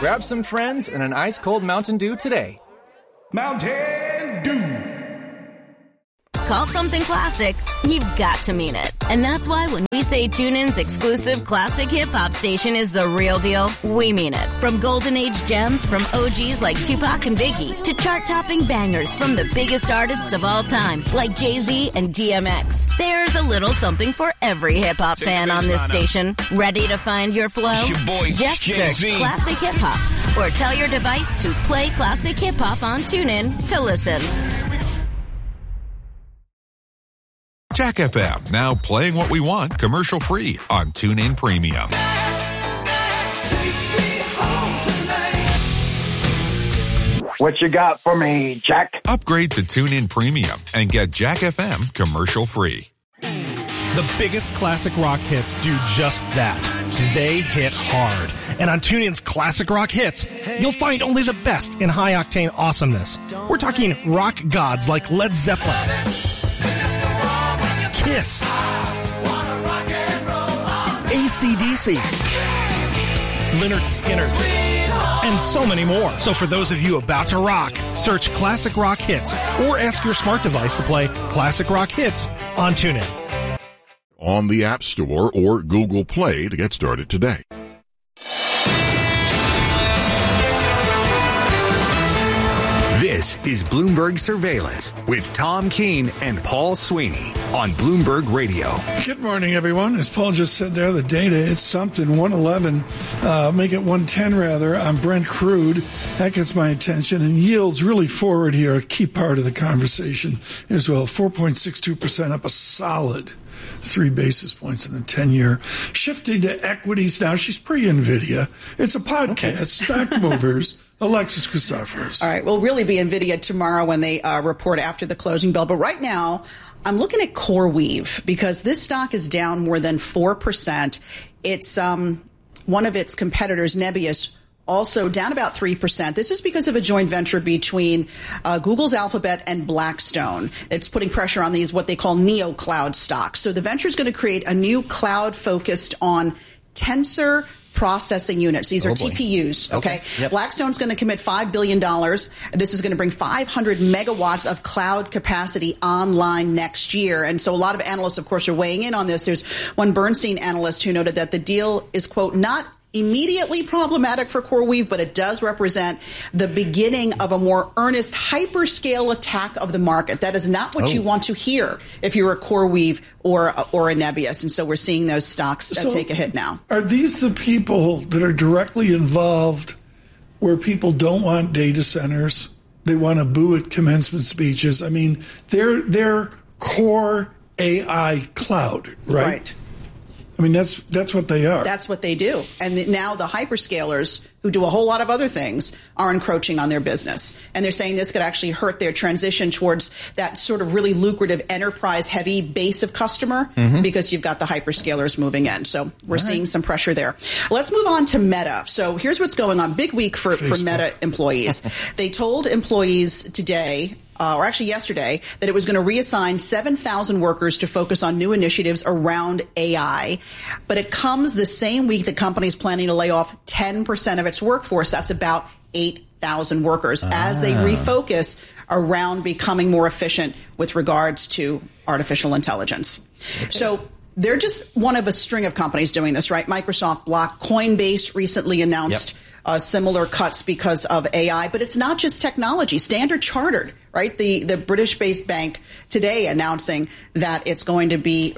Grab some friends and an ice-cold Mountain Dew today. Mountain Dew. Call something classic, you've got to mean it. And that's why when we say TuneIn's exclusive classic hip-hop station is the real deal, we mean it. From golden age gems from OGs like Tupac and Biggie to chart-topping bangers from the biggest artists of all time like Jay-Z and DMX. There's a little something for every hip-hop fan on this station. Ready to find your flow? It's your boy, Just Jay-Z. search Classic Hip-Hop or tell your device to play Classic Hip-Hop on TuneIn to listen. Jack FM, now playing what we want commercial-free on TuneIn Premium. What you got for me, Jack? Upgrade to TuneIn Premium and get Jack FM commercial-free. The biggest classic rock hits do just that. They hit hard. And on TuneIn's Classic Rock Hits, you'll find only the best in high-octane awesomeness. We're talking rock gods like Led Zeppelin, Kiss, AC/DC, Lynyrd Skynyrd, and so many more. So for those of you about to rock, search Classic Rock Hits or ask your smart device to play Classic Rock Hits on TuneIn. On the App Store or Google Play to get started today. This is Bloomberg Surveillance with Tom Keene and Paul Sweeney on Bloomberg Radio. Good morning, everyone. As Paul just said there, the data, it's something 111, make it 110 rather, on Brent crude. That gets my attention. And yields really forward here, a key part of the conversation as well. 4.62% up, a solid 3 basis points in the 10-year. Shifting to equities now. She's pre-NVIDIA. It's a podcast, Stock Movers. Alexis Christoforous. All right. We'll really be NVIDIA tomorrow when they report after the closing bell. But right now, I'm looking at CoreWeave because this stock is down more than 4%. It's one of its competitors, Nebius, also down about 3%. This is because of a joint venture between Google's Alphabet and Blackstone. It's putting pressure on these, what they call neo-cloud stocks. So the venture is going to create a new cloud focused on Tensor processing units. These are TPUs. Okay. Yep. Blackstone's going to commit $5 billion. This is going to bring 500 megawatts of cloud capacity online next year. And so a lot of analysts, of course, are weighing in on this. There's one Bernstein analyst who noted that the deal is, quote, not immediately problematic for CoreWeave, but it does represent the beginning of a more earnest hyperscale attack of the market. That is not what you want to hear if you're a CoreWeave or a Nebius. And so we're seeing those stocks take a hit now. Are these the people that are directly involved where people don't want data centers? They want to boo at commencement speeches. I mean, they're core AI cloud, right? I mean, that's what they are. That's what they do. And now the hyperscalers, who do a whole lot of other things, are encroaching on their business. And they're saying this could actually hurt their transition towards that sort of really lucrative enterprise-heavy base of customer because you've got the hyperscalers moving in. So we're seeing some pressure there. Let's move on to Meta. So here's what's going on. Big week for Meta employees. They told employees today, or actually yesterday, that it was going to reassign 7,000 workers to focus on new initiatives around AI. But it comes the same week the company is planning to lay off 10% of its workforce. That's about 8,000 workers as they refocus around becoming more efficient with regards to artificial intelligence. So they're just one of a string of companies doing this, right? Microsoft, Block, Coinbase recently announced similar cuts because of AI. But it's not just technology. Standard Chartered, right? The British-based bank today announcing that it's going to be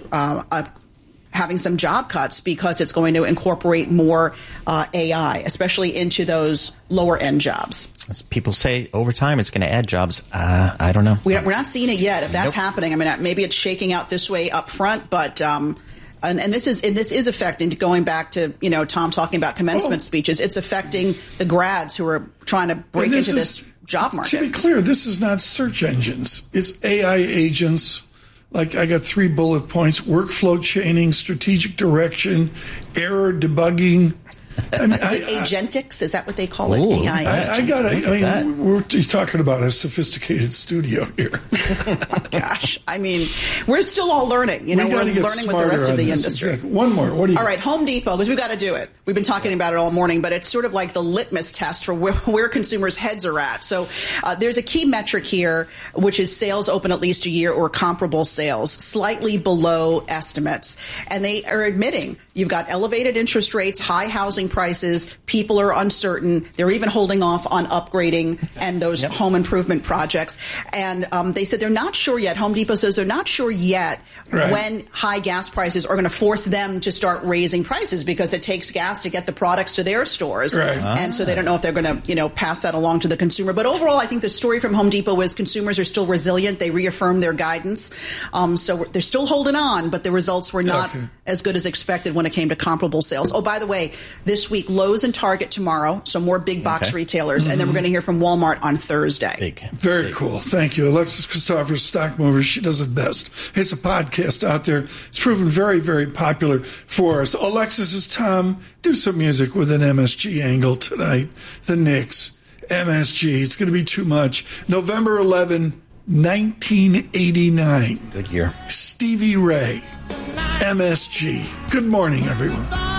having some job cuts because it's going to incorporate more AI, especially into those lower-end jobs. As people say, over time, it's going to add jobs. I don't know. We're not seeing it yet. If that's happening, I mean, maybe it's shaking out this way up front, but and this is affecting, going back to, Tom talking about commencement speeches, it's affecting the grads who are trying to break into this job market. To be clear, this is not search engines. It's AI agents. Like, I got 3 bullet points: workflow chaining, strategic direction, error debugging, Is it Agentics? Is that what they call it? AI. We're talking about a sophisticated studio here. Gosh, I mean, we're still all learning. We're learning with the rest of the industry. Exactly. One more. What do you? All right, Home Depot, because we've got to do it. We've been talking about it all morning, but it's sort of like the litmus test for where consumers' heads are at. So there's a key metric here, which is sales open at least a year or comparable sales, slightly below estimates. And they are admitting you've got elevated interest rates, high housing prices, people are uncertain. They're even holding off on upgrading and those home improvement projects. And they said they're not sure yet. Home Depot says they're not sure yet when high gas prices are going to force them to start raising prices, because it takes gas to get the products to their stores. Right. And so they don't know if they're going to, pass that along to the consumer. But overall, I think the story from Home Depot is consumers are still resilient. They reaffirmed their guidance. So they're still holding on, but the results were not as good as expected when it came to comparable sales. Oh, by the way, this week, Lowe's and Target tomorrow, so more big box retailers. And then we're going to hear from Walmart on Thursday. Very cool. Thank you. Alexis Christophers, Stock Movers. She does it best. It's a podcast out there. It's proven very, very popular for us. Alexis is Tom. Do some music with an MSG angle tonight. The Knicks, MSG. It's going to be too much. November 11, 1989. Good year. Stevie Ray, MSG. Good morning, everyone.